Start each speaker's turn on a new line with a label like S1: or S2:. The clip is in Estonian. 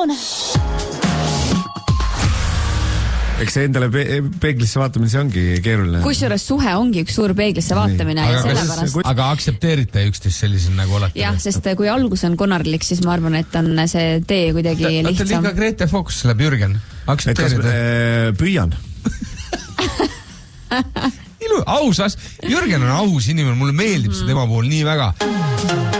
S1: emotsioone.
S2: Eks see endale peeglisse vaatamine, see ongi keeruline.
S1: Kusjuures suhe ongi üks suur peeglisse vaatamine.
S3: Aga aktsepteerite üksteist sellisel nagu olete?
S1: Jah, sest kui algus on konarlik, siis ma arvan, et on see tee kuidagi lihtsam.
S3: Liiga Grete Fox läheb Jürgen. Aktsepteerite?
S2: Püüan.
S3: Ausas. Jürgen on aus inimene, mulle meeldib see tema puhul nii väga.